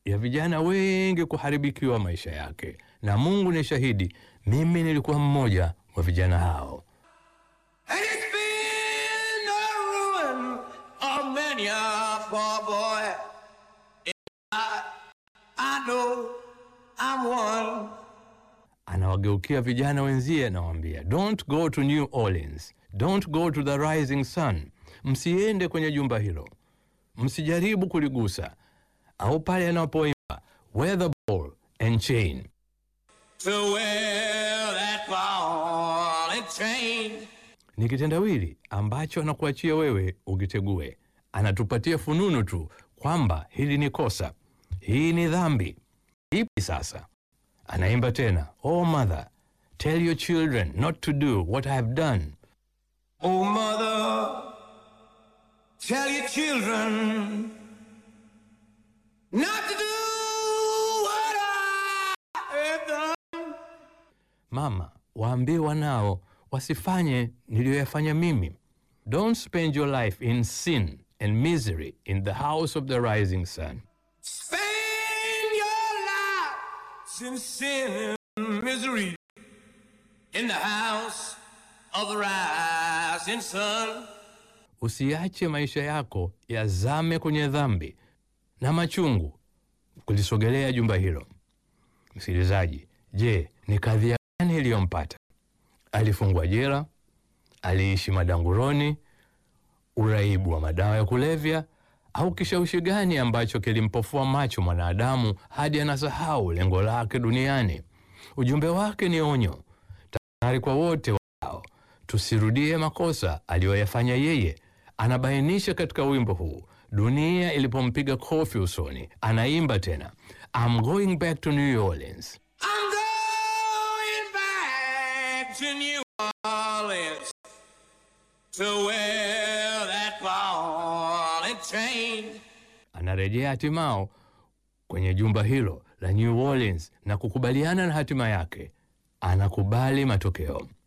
ya vijana wengi kuharibikiwa maisha yake, na Mungu ni shahidi, mimi nilikuwa mmoja wa vijana hao. And it's been the ruin of many a poor boy. I know I'm one. Anawageukia vijana wenzie na waambia, don't go to New Orleans, don't go to the Rising Sun. Msiende kwenye jumba hilo, msijaribu kuligusa, au pale anapoimba wear the ball and chain. To wear that ball and chain. Ni kitendawili ambacho anakuachia wewe ukitegue. Anatupatia fununu tu kwamba hili ni kosa, hii ni dhambi. Ipi sasa? Anaimba tena, oh mother, tell your children not to do what I have done. Oh mother, tell your children not to do what I have done. Mama, waambie wanao wasifanye niliyoyafanya mimi. Don't spend your life in sin and misery in the house of the rising sun. Spend your lives in sin and misery in the house of the rising sun. Usiache maisha yako yazame kwenye dhambi na machungu kulisogelea jumba hilo. Msikilizaji, je, ni kadhia gani iliyompata? Alifungwa jela, aliishi madanguroni, uraibu wa madawa ya kulevya, au kishawishi gani ambacho kilimpofua macho mwanadamu hadi anasahau lengo lake duniani? Ujumbe wake ni onyo, tahadhari kwa wote wao, tusirudie makosa aliyoyafanya yeye. Anabainisha katika wimbo huu, dunia ilipompiga kofi usoni, anaimba tena, I'm going back to New Orleans. I'm going back to New Orleans to wear that ball and chain. Anarejea hatimao kwenye jumba hilo la New Orleans na kukubaliana na hatima yake. Anakubali matokeo.